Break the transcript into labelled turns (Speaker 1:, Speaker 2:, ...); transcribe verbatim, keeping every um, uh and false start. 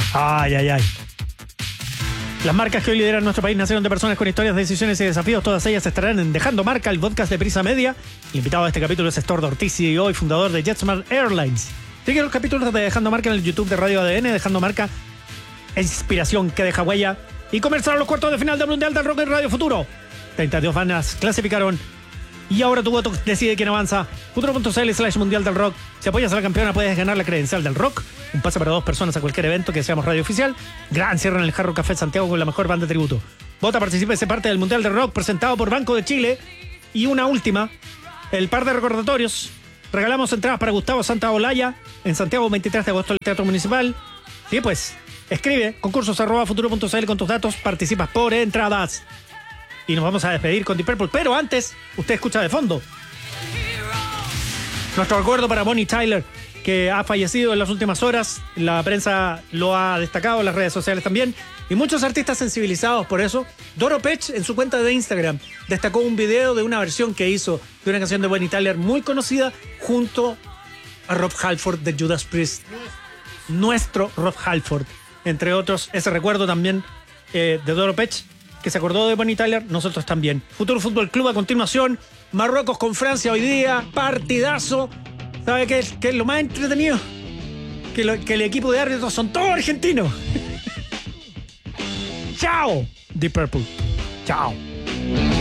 Speaker 1: Ay, ay, ay. Las marcas que hoy lideran nuestro país nacieron de personas con historias, decisiones y desafíos. Todas ellas estarán en Dejando Marca, el podcast de Prisa Media. El invitado de este capítulo es Estordo Ortiz, C E O y fundador de JetSmart Airlines. Sigue los capítulos de Dejando Marca en el YouTube de Radio A D N. Dejando Marca, inspiración que deja huella. Y comenzaron los cuartos de final del Mundial del Rock en Radio Futuro. treinta y dos bandas clasificaron. Y ahora tu voto decide quién avanza. Futuro.cl slash Mundial del Rock. Si apoyas a la campeona puedes ganar la credencial del rock. Un pase para dos personas a cualquier evento que seamos radio oficial. Gran cierre en el Jarro Café Santiago con la mejor banda de tributo. Vota, participa y sé parte del Mundial del Rock presentado por Banco de Chile. Y una última, el par de recordatorios. Regalamos entradas para Gustavo Santaolalla en Santiago veintitrés de agosto en el Teatro Municipal. Y pues, escribe concursos arroba futuro.cl con tus datos, participas por entradas. Y nos vamos a despedir con Deep Purple. Pero antes, usted escucha de fondo nuestro recuerdo para Bonnie Tyler, que ha fallecido en las últimas horas. La prensa lo ha destacado, las redes sociales también. Y muchos artistas sensibilizados por eso. Doro Pech, en su cuenta de Instagram, destacó un video de una versión que hizo de una canción de Bonnie Tyler muy conocida junto a Rob Halford de Judas Priest. Nuestro Rob Halford. Entre otros, ese recuerdo también eh, de Doro Pech, que se acordó de Bonnie Tyler, nosotros también. Futuro Fútbol Club a continuación. Marruecos con Francia hoy día. Partidazo. ¿Sabe qué es, qué es lo más entretenido? Que, lo, que el equipo de árbitros son todos argentinos. Chao, Deep Purple. Chao.